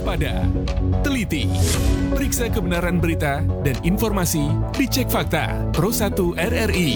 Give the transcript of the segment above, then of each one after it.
waspada, teliti, periksa kebenaran berita dan informasi, dicek fakta. Pro 1 RRI.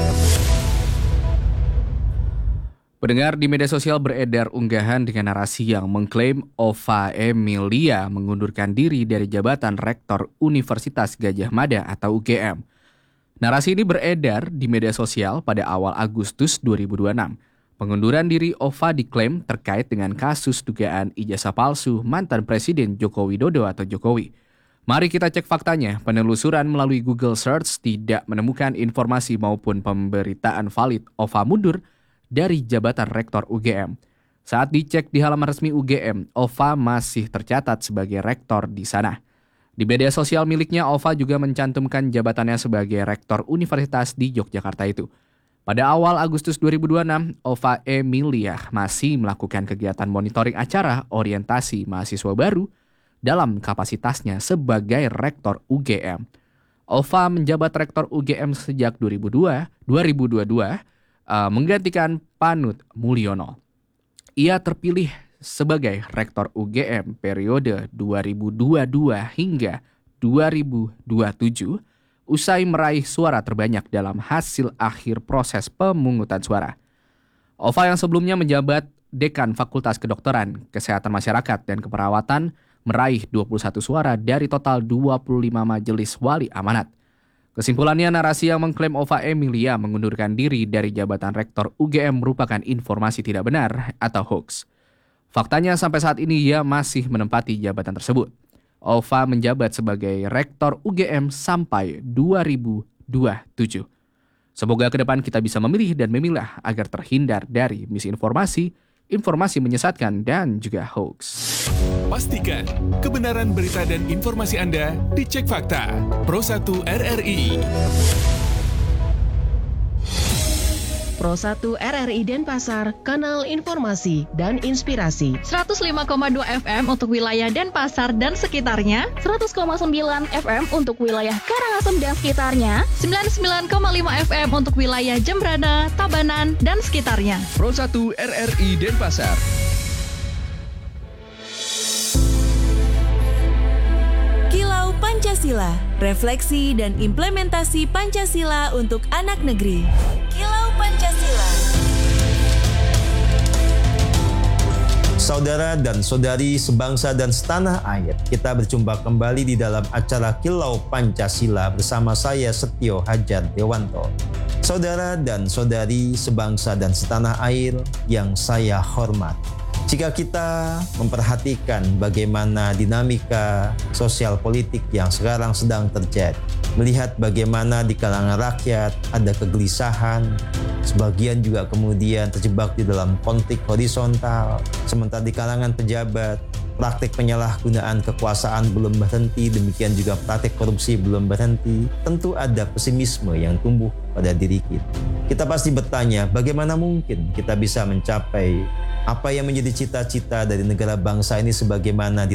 Pendengar, di media sosial beredar unggahan dengan narasi yang mengklaim Ova Emilia mengundurkan diri dari jabatan Rektor Universitas Gadjah Mada atau UGM. Narasi ini beredar di media sosial pada awal Agustus 2026. Pengunduran diri Ova diklaim terkait dengan kasus dugaan ijazah palsu mantan Presiden Joko Widodo atau Jokowi. Mari kita cek faktanya. Penelusuran melalui Google Search tidak menemukan informasi maupun pemberitaan valid Ova mundur dari jabatan Rektor UGM. Saat dicek di halaman resmi UGM, Ova masih tercatat sebagai rektor di sana. Di media sosial miliknya, Ova juga mencantumkan jabatannya sebagai Rektor Universitas di Yogyakarta itu. Pada awal Agustus 2026, Ova Emilia masih melakukan kegiatan monitoring acara orientasi mahasiswa baru dalam kapasitasnya sebagai Rektor UGM. Ova menjabat Rektor UGM sejak 2022, menggantikan Panut Mulyono. Ia terpilih sebagai Rektor UGM periode 2022 hingga 2027, usai meraih suara terbanyak dalam hasil akhir proses pemungutan suara. Ova yang sebelumnya menjabat Dekan Fakultas Kedokteran, Kesehatan Masyarakat, dan Keperawatan meraih 21 suara dari total 25 majelis wali amanat. Kesimpulannya, narasi yang mengklaim Ova Emilia mengundurkan diri dari jabatan Rektor UGM merupakan informasi tidak benar atau hoax. Faktanya sampai saat ini ia masih menempati jabatan tersebut. Ova menjabat sebagai Rektor UGM sampai 2027. Semoga ke depan kita bisa memilih dan memilah agar terhindar dari misinformasi, informasi menyesatkan, dan juga hoax. Pastikan kebenaran berita dan informasi Anda dicek fakta. Pro 1 RRI. Pro 1 RRI Denpasar, kanal informasi dan inspirasi. 105,2 FM untuk wilayah Denpasar dan sekitarnya, 100,9 FM untuk wilayah Karangasem dan sekitarnya, 99,5 FM untuk wilayah Jembrana, Tabanan, dan sekitarnya. Pro 1 RRI Denpasar. Kilau Pancasila, refleksi dan implementasi Pancasila untuk anak negeri. Kilau Pancasila. Saudara dan saudari sebangsa dan setanah air, kita berjumpa kembali di dalam acara Kilau Pancasila bersama saya Setio Hajar Dewanto. Saudara dan saudari sebangsa dan setanah air yang saya hormati. Jika kita memperhatikan bagaimana dinamika sosial politik yang sekarang sedang terjadi, melihat bagaimana di kalangan rakyat ada kegelisahan, sebagian juga kemudian terjebak di dalam konflik horizontal, sementara di kalangan pejabat, praktik penyalahgunaan kekuasaan belum berhenti, demikian juga praktik korupsi belum berhenti, tentu ada pesimisme yang tumbuh pada diri kita. Kita pasti bertanya, bagaimana mungkin kita bisa mencapai apa yang menjadi cita-cita dari negara bangsa ini sebagaimana